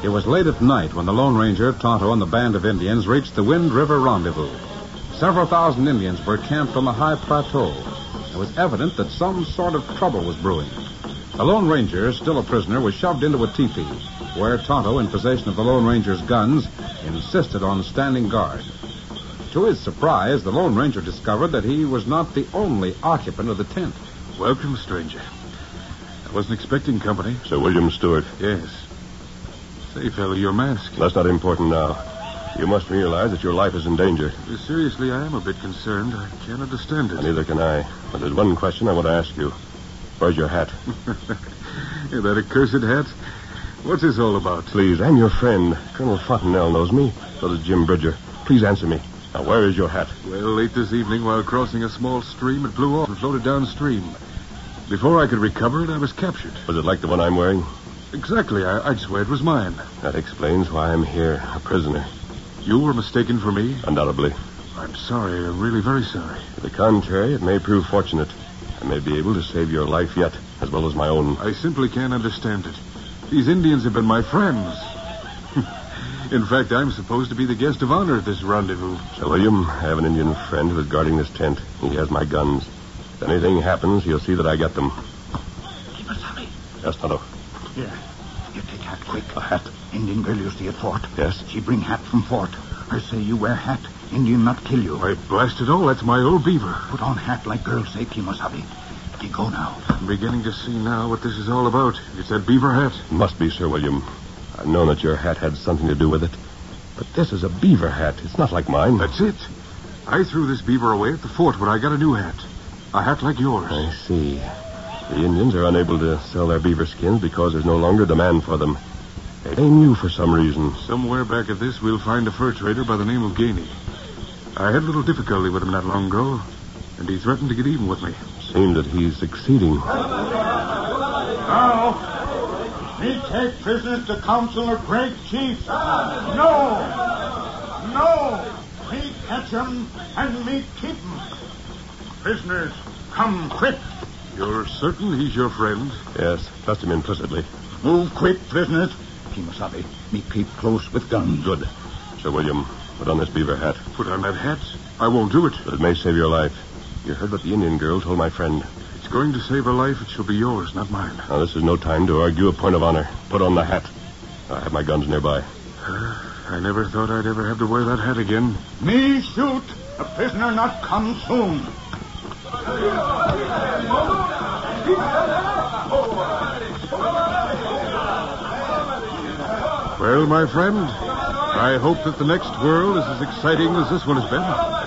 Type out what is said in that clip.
It was late at night when the Lone Ranger, Tonto, and the band of Indians reached the Wind River Rendezvous. Several thousand Indians were camped on the high plateau. It was evident that some sort of trouble was brewing. The Lone Ranger, still a prisoner, was shoved into a teepee, where Tonto, in possession of the Lone Ranger's guns, insisted on standing guard. To his surprise, the Lone Ranger discovered that he was not the only occupant of the tent. Welcome, stranger. I wasn't expecting company. Sir William Stewart. Yes. Say, fella, your mask. That's not important now. You must realize that your life is in danger. Seriously, I am a bit concerned. I can't understand it. Neither can I. But there's one question I want to ask you. Where's your hat? That accursed hat? What's this all about? Please, I'm your friend. Colonel Fontenelle knows me. So does Jim Bridger. Please answer me. Now, where is your hat? Well, late this evening, while crossing a small stream, it blew off and floated downstream. Before I could recover it, I was captured. Was it like the one I'm wearing? Exactly. I'd swear it was mine. That explains why I'm here, a prisoner. You were mistaken for me? Undoubtedly. I'm sorry. I'm really very sorry. To the contrary, it may prove fortunate. I may be able to save your life yet, as well as my own. I simply can't understand it. These Indians have been my friends. In fact, I'm supposed to be the guest of honor at this rendezvous. Sir William, I have an Indian friend who is guarding this tent. He has my guns. If anything happens, he'll see that I get them. Kimasabi. Yes, Tonto. Here. You take hat quick. A hat? Indian girl you see at fort. Yes? She bring hat from fort. I say you wear hat. Indian not kill you. Why, blast it all, that's my old beaver. Put on hat like girls say, Kimasabi. You go now. I'm beginning to see now what this is all about. It's that beaver hat. Must be, Sir William. I've known that your hat had something to do with it. But this is a beaver hat. It's not like mine. That's it. I threw this beaver away at the fort where I got a new hat. A hat like yours. I see. The Indians are unable to sell their beaver skins because there's no longer demand for them. They blame you for some reason. Somewhere back at this, we'll find a fur trader by the name of Gainey. I had a little difficulty with him not long ago, and he threatened to get even with me. Seems that he's succeeding. Now, me take prisoners to council or great chief. No! Me catch 'em and me keep 'em. Prisoners, come quick. You're certain he's your friend? Yes, trust him implicitly. Move quick, prisoners. Kimasabi, me keep close with guns. Good. Sir William, put on this beaver hat. Put on that hat? I won't do it. But it may save your life. You heard what the Indian girl told my friend. It's going to save her life. It shall be yours, not mine. Now, this is no time to argue a point of honor. Put on the hat. I have my guns nearby. I never thought I'd ever have to wear that hat again. Me shoot. A prisoner not come soon. Well, my friend, I hope that the next world is as exciting as this one has been.